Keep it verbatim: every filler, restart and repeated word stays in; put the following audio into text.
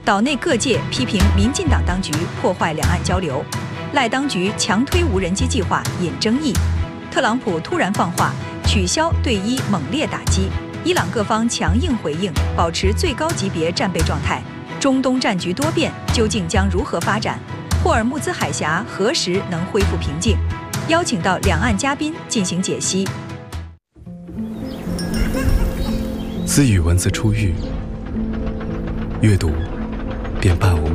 岛内各界批评民进党当局破坏两岸交流，赖当局强推无人机计划引争议。特朗普突然放话，取消对伊猛烈打击。伊朗各方强硬回应，保持最高级别战备状态。中东战局多变，究竟将如何发展？霍尔木兹海峡何时能恢复平静？邀请到两岸嘉宾进行解析。 私语文字出狱，阅读便伴我们。